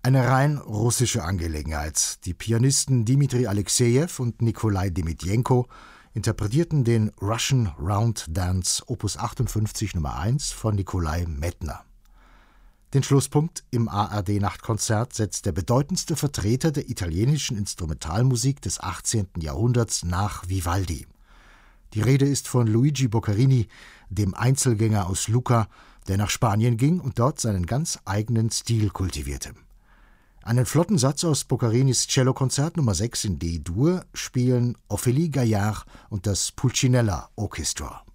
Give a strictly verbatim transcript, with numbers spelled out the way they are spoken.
Eine rein russische Angelegenheit. Die Pianisten Dmitri Alexejew und Nikolai Demidjenko interpretierten den Russian Round Dance Opus achtundfünfzig Nummer eins von Nikolai Medtner. Den Schlusspunkt im A R D-Nachtkonzert setzt der bedeutendste Vertreter der italienischen Instrumentalmusik des achtzehnten Jahrhunderts nach Vivaldi. Die Rede ist von Luigi Boccherini, dem Einzelgänger aus Lucca, der nach Spanien ging und dort seinen ganz eigenen Stil kultivierte. Einen flotten Satz aus Boccherinis Cellokonzert Nummer sechs in D-Dur spielen Ophélie Gaillard und das Pulcinella Orchestra.